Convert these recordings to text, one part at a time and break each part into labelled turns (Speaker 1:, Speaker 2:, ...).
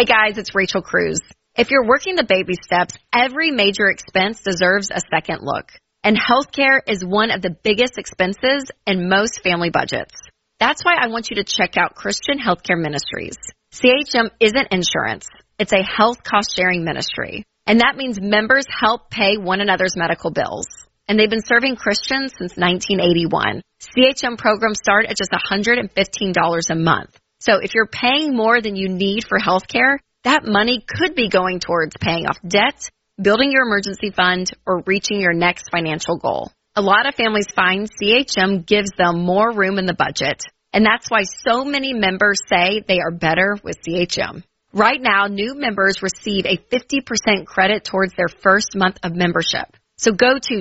Speaker 1: Hey guys, it's Rachel Cruz. If you're working the baby steps, every major expense deserves a second look. And healthcare is one of the biggest expenses in most family budgets. That's why I want you to check out Christian Healthcare Ministries. CHM isn't insurance. It's a health cost-sharing ministry. And that means members help pay one another's medical bills. And they've been serving Christians since 1981. CHM programs start at just $115 a month. So if you're paying more than you need for healthcare, that money could be going towards paying off debt, building your emergency fund, or reaching your next financial goal. A lot of families find CHM gives them more room in the budget, and that's why so many members say they are better with CHM. Right now, new members receive a 50% credit towards their first month of membership. So go to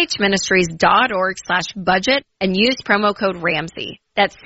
Speaker 1: chministries.org/budget and use promo code Ramsey. That's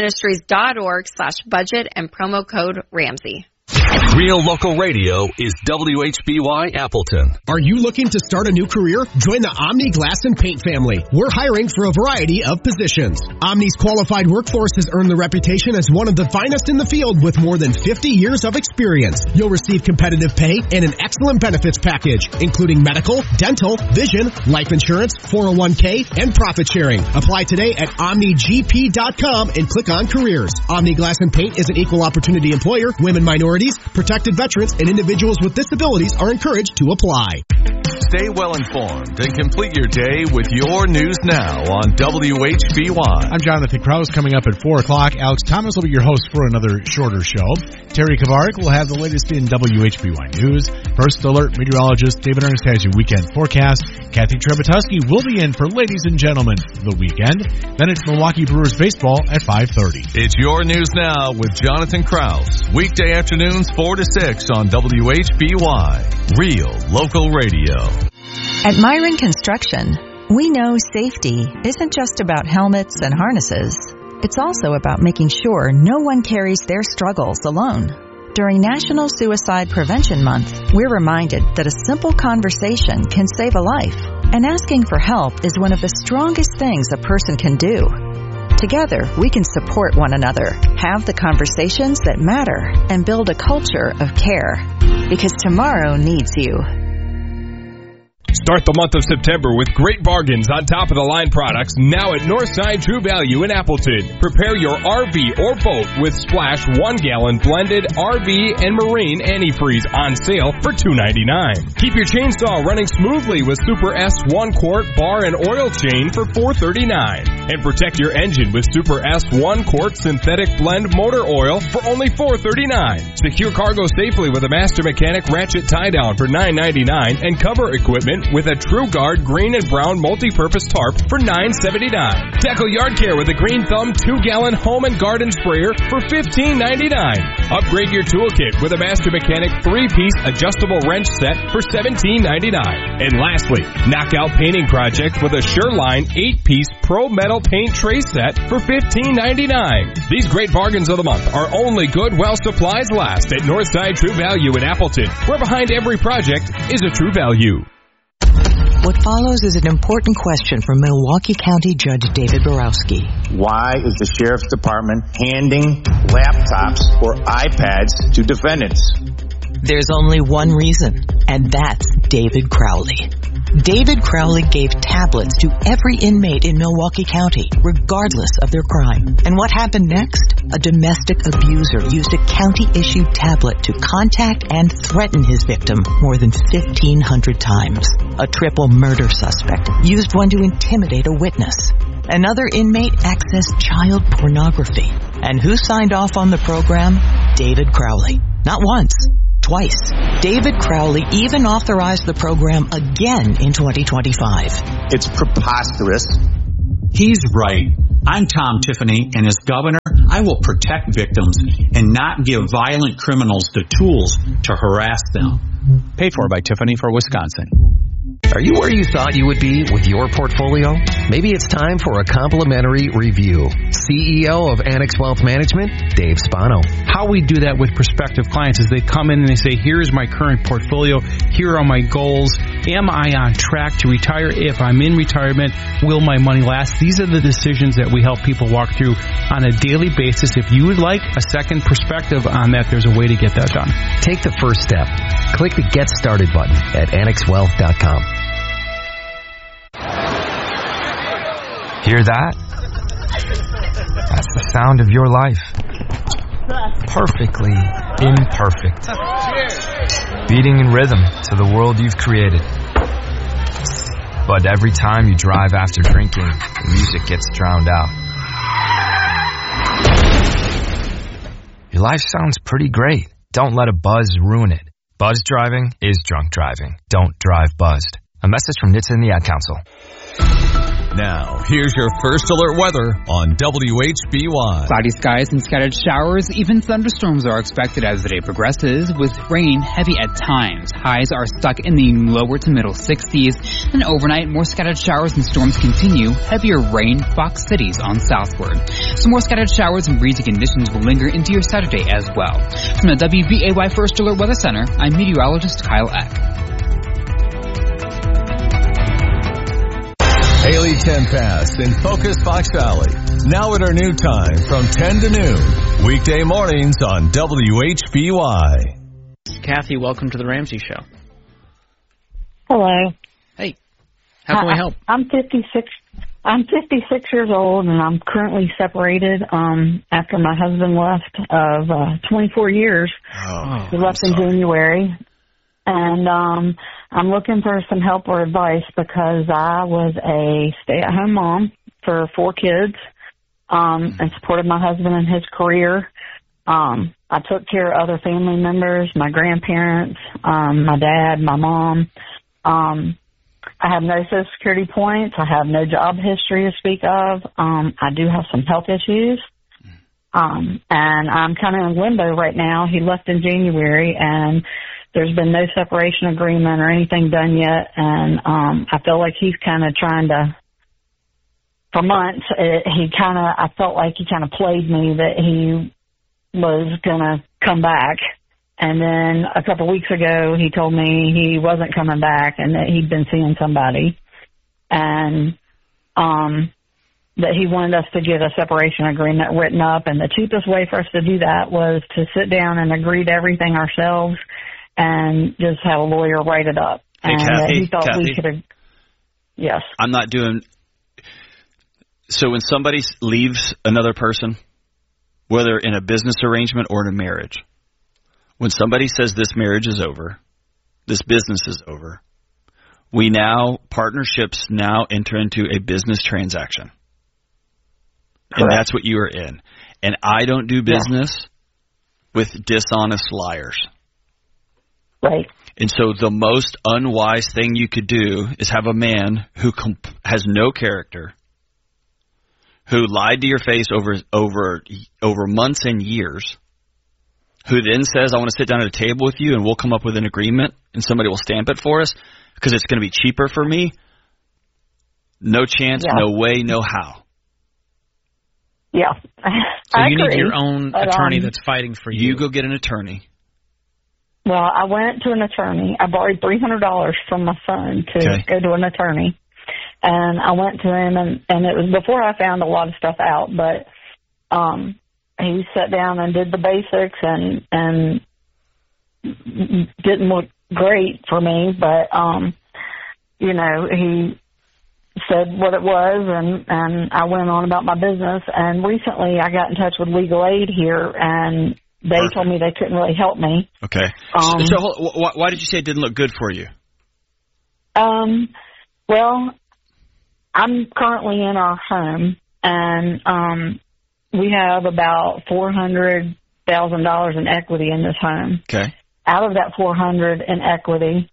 Speaker 1: chministries.org/budget and promo code Ramsey.
Speaker 2: Real Local Radio is WHBY Appleton.
Speaker 3: Are you looking to start a new career? Join the Omni Glass and Paint family. We're hiring for a variety of positions. Omni's qualified workforce has earned the reputation as one of the finest in the field with more than 50 years of experience. You'll receive competitive pay and an excellent benefits package, including medical, dental, vision, life insurance, 401k, and profit sharing. Apply today at OmniGP.com and click on careers. Omni Glass and Paint is an equal opportunity employer. Women, minorities, protected veterans, and individuals with disabilities are encouraged to apply.
Speaker 2: Stay well informed and complete your day with your news now on WHBY.
Speaker 4: I'm Jonathan Krause. Coming up at 4 o'clock, Alex Thomas will be your host for another shorter show. Terry Kavarik will have the latest in WHBY News. First Alert meteorologist David Ernst has your weekend forecast. Kathy Trebatowski will be in for Ladies and Gentlemen the weekend. Then it's Milwaukee Brewers baseball at 5:30.
Speaker 2: It's your news now with Jonathan Krause. Weekday afternoons 4 to 6 on WHBY. Real Local Radio.
Speaker 5: At Myron Construction, we know safety isn't just about helmets and harnesses. It's also about making sure no one carries their struggles alone. During National Suicide Prevention Month, we're reminded that a simple conversation can save a life, and asking for help is one of the strongest things a person can do. Together, we can support one another, have the conversations that matter, and build a culture of care. Because tomorrow needs you.
Speaker 6: Start the month of September with great bargains on top-of-the-line products now at Northside True Value in Appleton. Prepare your RV or boat with Splash 1-gallon blended RV and marine antifreeze on sale for $2.99. Keep your chainsaw running smoothly with Super S 1-quart bar and oil chain for $4.39. And protect your engine with Super S 1-quart synthetic blend motor oil for only $4.39. Secure cargo safely with a Master Mechanic ratchet tie-down for $9.99 and cover equipment with a True Guard green and brown multi-purpose tarp for $9.79. Tackle yard care with a Green Thumb 2-gallon home and garden sprayer for $15.99. Upgrade your toolkit with a Master Mechanic 3-piece adjustable wrench set for $17.99. And lastly, knockout painting project with a Sureline 8-piece Pro Metal paint tray set for $15.99. These great bargains of the month are only good while supplies last at Northside True Value in Appleton, where behind every project is a True Value.
Speaker 7: What follows is an important question from Milwaukee County Judge David Borowski.
Speaker 8: Why is the Sheriff's Department handing laptops or iPads to defendants?
Speaker 7: There's only one reason, and that's David Crowley. David Crowley gave tablets to every inmate in Milwaukee County, regardless of their crime. And what happened next? A domestic abuser used a county-issued tablet to contact and threaten his victim more than 1,500 times. A triple murder suspect used one to intimidate a witness. Another inmate accessed child pornography. And who signed off on the program? David Crowley. Not once. Twice. David Crowley even authorized the program again in 2025.
Speaker 8: It's preposterous.
Speaker 9: He's right. I'm Tom Tiffany, and as governor, I will protect victims and not give violent criminals the tools to harass them.
Speaker 10: Paid for by Tiffany for Wisconsin. Are you where you thought you would be with your portfolio? Maybe it's time for a complimentary review. CEO of Annex Wealth Management, Dave Spano.
Speaker 11: How we do that with prospective clients is they come in and they say, here's my current portfolio, here are my goals, am I on track to retire? If I'm in retirement, will my money last? These are the decisions that we help people walk through on a daily basis. If you would like a second perspective on that, there's a way to get that done.
Speaker 10: Take the first step. Click the Get Started button at annexwealth.com.
Speaker 12: Hear that? That's the sound of your life. Perfectly imperfect. Beating in rhythm to the world you've created. But every time you drive after drinking, the music gets drowned out. Your life sounds pretty great. Don't let a buzz ruin it. Buzz driving is drunk driving. Don't drive buzzed. A message from NHTSA and the Ad Council.
Speaker 2: Now, here's your first alert weather on WHBY.
Speaker 13: Cloudy skies and scattered showers. Even thunderstorms are expected as the day progresses, with rain heavy at times. Highs are stuck in the lower to middle 60s. And overnight, more scattered showers and storms continue. Heavier rain, Fox cities on southward. Some more scattered showers and breezy conditions will linger into your Saturday as well. From the WBAY First Alert Weather Center, I'm meteorologist Kyle Eck.
Speaker 2: Haley Tempest in Focus Fox Valley. Now at our new time from 10 to noon. Weekday mornings on WHBY.
Speaker 14: Kathy, welcome to the Ramsey Show.
Speaker 15: Hello.
Speaker 14: Hey. How can we help?
Speaker 15: I'm 56. I'm 56 years old, and I'm currently separated after my husband left of 24 years. He left in January. And I'm looking for some help or advice because I was a stay-at-home mom for 4 kids and supported my husband in his career. I took care of other family members, my grandparents, my dad, my mom. I have no Social Security points. I have no job history to speak of. I do have some health issues. And I'm kind of in limbo right now. He left in January, and there's been no separation agreement or anything done yet, and I feel like he's kind of trying to, for months, I felt like he kind of played me that he was going to come back, and then a couple of weeks ago he told me he wasn't coming back and that he'd been seeing somebody, and that he wanted us to get a separation agreement written up, and the cheapest way for us to do that was to sit down and agree to everything ourselves and just have a lawyer write it up.
Speaker 16: Hey,
Speaker 15: and
Speaker 16: Kathy,
Speaker 15: he thought we could have. Yes.
Speaker 16: I'm not doing. So when somebody leaves another person, whether in a business arrangement or in a marriage, when somebody says this marriage is over, this business is over, partnerships now enter into a business transaction. Correct. And that's what you are in. And I don't do business with dishonest liars.
Speaker 15: Right.
Speaker 16: And so the most unwise thing you could do is have a man who has no character, who lied to your face over months and years, who then says, I want to sit down at a table with you and we'll come up with an agreement and somebody will stamp it for us because it's going to be cheaper for me. No chance, no way, no how.
Speaker 15: Yeah.
Speaker 14: So you need your own attorney that's fighting for you.
Speaker 16: You go get an attorney.
Speaker 15: Well, I went to an attorney. I borrowed $300 from my son to go to an attorney. And I went to him, and it was before I found a lot of stuff out, but he sat down and did the basics and didn't look great for me, but, he said what it was, and I went on about my business. And recently I got in touch with Legal Aid here, and they told me they couldn't really help me.
Speaker 16: Okay. So why did you say it didn't look good for you?
Speaker 15: Well, I'm currently in our home, and we have about $400,000 in equity in this home.
Speaker 16: Okay.
Speaker 15: Out of that $400,000 in equity,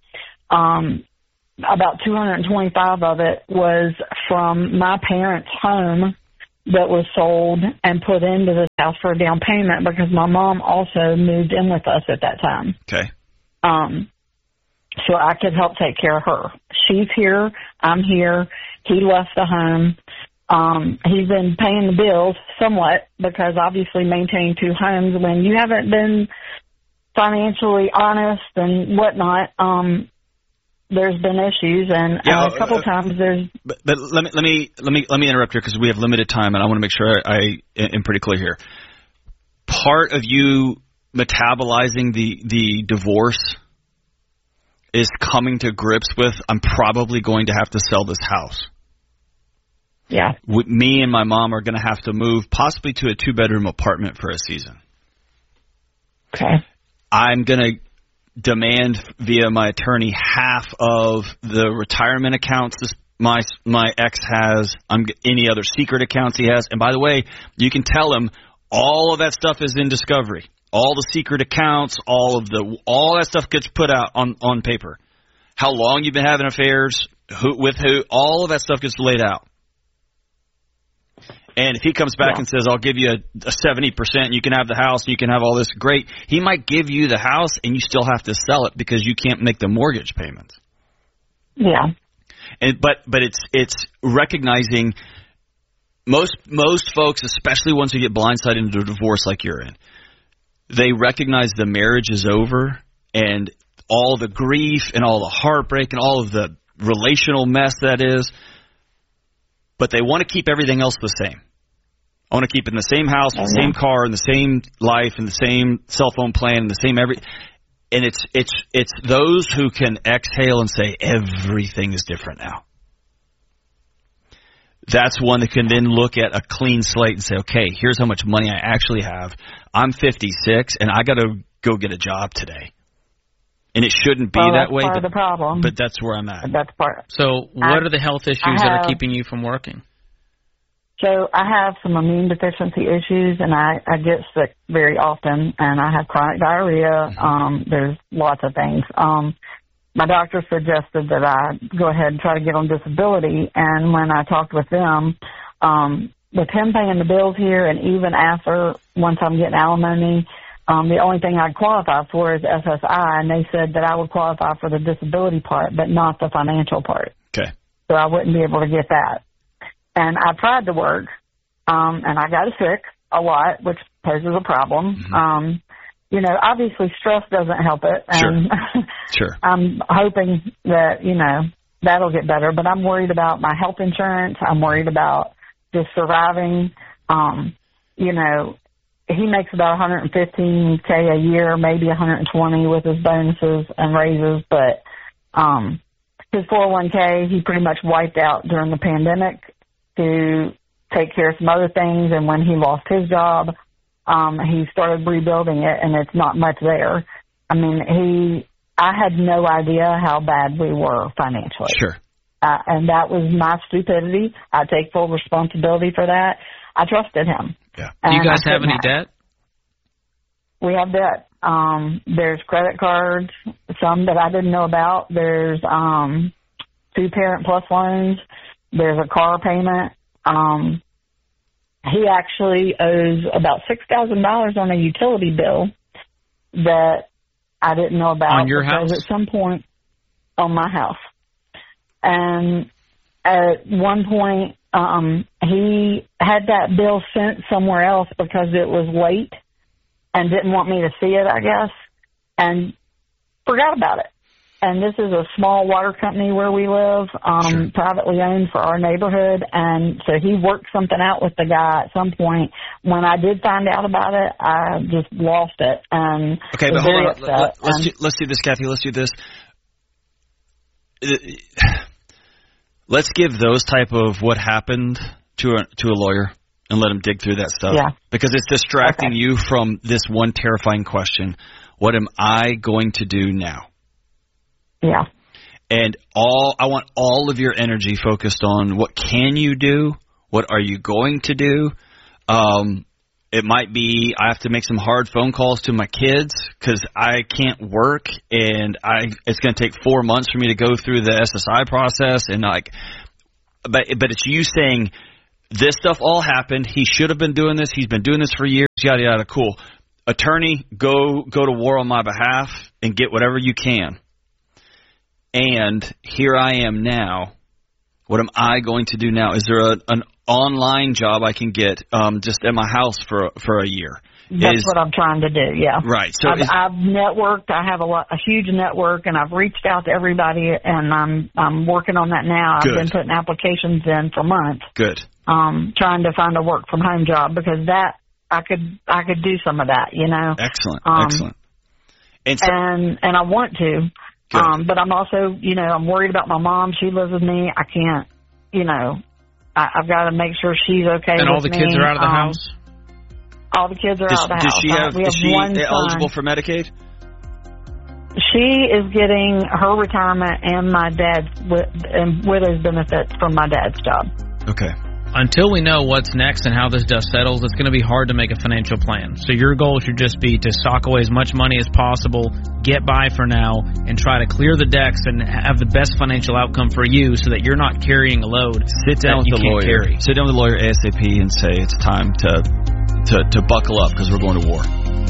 Speaker 15: about $225,000 of it was from my parents' home that was sold and put into this house for a down payment because my mom also moved in with us at that time.
Speaker 16: Okay.
Speaker 15: so I could help take care of her. She's here. I'm here. He left the home. He's been paying the bills somewhat because obviously maintaining 2 homes when you haven't been financially honest and whatnot, there's been issues, and a couple times there's.
Speaker 16: But let me interrupt here because we have limited time, and I want to make sure I am pretty clear here. Part of you metabolizing the divorce is coming to grips with, I'm probably going to have to sell this house.
Speaker 15: Yeah.
Speaker 16: Me and my mom are going to have to move possibly to a 2-bedroom apartment for a season.
Speaker 15: Okay.
Speaker 16: I'm going to demand via my attorney half of the retirement accounts my ex has, any other secret accounts he has. And by the way, you can tell him all of that stuff is in discovery. All the secret accounts, all that stuff gets put out on paper. How long you've been having affairs, with who, all of that stuff gets laid out. And if he comes back and says, I'll give you a 70%, you can have the house, you can have all this, great. He might give you the house and you still have to sell it because you can't make the mortgage payments.
Speaker 15: Yeah.
Speaker 16: But it's recognizing most folks, especially once you get blindsided into a divorce like you're in, they recognize the marriage is over and all the grief and all the heartbreak and all of the relational mess that is, but they want to keep everything else the same. I want to keep it in the same house, the same car, in the same life, in the same cell phone plan, in the same and it's those who can exhale and say everything is different now. That's one that can then look at a clean slate and say, okay, here's how much money I actually have. I'm 56 and I got to go get a job today. And it shouldn't be that way.
Speaker 15: Part of the problem.
Speaker 16: But that's where I'm at.
Speaker 15: That's part.
Speaker 14: So what are the health issues that are keeping you from working?
Speaker 15: So I have some immune deficiency issues, and I get sick very often, and I have chronic diarrhea. There's lots of things. My doctor suggested that I go ahead and try to get on disability, and when I talked with them, with him paying the bills here, and even after, once I'm getting alimony, the only thing I'd qualify for is SSI, and they said that I would qualify for the disability part, but not the financial part.
Speaker 16: Okay.
Speaker 15: So I wouldn't be able to get that. And I tried to work, and I got sick a lot, which poses a problem. Obviously stress doesn't help it. And
Speaker 16: Sure.
Speaker 15: I'm hoping that, that'll get better. But I'm worried about my health insurance. I'm worried about just surviving. He makes about $115K a year, maybe $120 with his bonuses and raises. But his 401K, he pretty much wiped out during the pandemic to take care of some other things, and when he lost his job, he started rebuilding it, and it's not much there. I mean, I had no idea how bad we were financially.
Speaker 16: Sure.
Speaker 15: And that was my stupidity. I take full responsibility for that. I trusted him.
Speaker 16: Yeah.
Speaker 14: Do you guys have any debt?
Speaker 15: We have debt. There's credit cards, some that I didn't know about. There's 2 Parent Plus loans. There's a car payment. He actually owes about $6,000 on a utility bill that I didn't know about.
Speaker 14: On your house?
Speaker 15: At some point on my house. And at one point, he had that bill sent somewhere else because it was late and didn't want me to see it, I guess, and forgot about it. And this is a small water company where we live, privately owned for our neighborhood. And so he worked something out with the guy at some point. When I did find out about it, I just lost it. And
Speaker 16: okay, but hold on. Let's do this, Kathy. Let's do this. Let's give those type of what happened to a lawyer and let him dig through that stuff.
Speaker 15: Yeah.
Speaker 16: Because it's distracting you from this one terrifying question. What am I going to do now?
Speaker 15: Yeah.
Speaker 16: And I want all of your energy focused on what can you do? What are you going to do? It might be I have to make some hard phone calls to my kids because I can't work, and it's going to take 4 months for me to go through the SSI process. And but it's you saying this stuff all happened. He should have been doing this. He's been doing this for years. Yada yada. Cool. Attorney, go to war on my behalf and get whatever you can. and here I am now. What am I going to do now? Is there an online job I can get just at my house for a year?
Speaker 15: That's what I'm trying to do, yeah.
Speaker 16: Right. So
Speaker 15: I've networked. I have a huge network, and I've reached out to everybody, and I'm working on that now.
Speaker 16: Good.
Speaker 15: I've been putting applications in for months.
Speaker 16: Good.
Speaker 15: Trying to find a work from home job, because that I could do some of that, you know.
Speaker 16: Excellent. Excellent.
Speaker 15: And I want to. But I'm also, you know, I'm worried about my mom. She lives with me. I can't, you know, I've got to make sure she's okay with me.
Speaker 14: And all the kids are out of the house?
Speaker 15: All the kids are out of the house.
Speaker 16: Is she eligible for Medicaid?
Speaker 15: She is getting her retirement and my dad's and widow's benefits from my dad's job.
Speaker 16: Okay.
Speaker 14: Until we know what's next and how this dust settles, it's going to be hard to make a financial plan. So your goal should just be to sock away as much money as possible, get by for now, and try to clear the decks and have the best financial outcome for you so that you're not carrying a load.
Speaker 16: Sit down with the lawyer. Sit down with the lawyer ASAP and say it's time to buckle up because we're going to war.